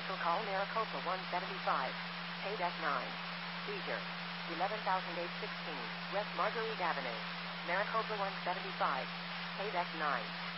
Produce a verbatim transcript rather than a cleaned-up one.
Commercial call Maricopa one seventy-five. Pay deck nine. Seizure. eleven thousand eight hundred sixteen. West Marguerite Avenue. Maricopa one seventy-five. Pay deck nine.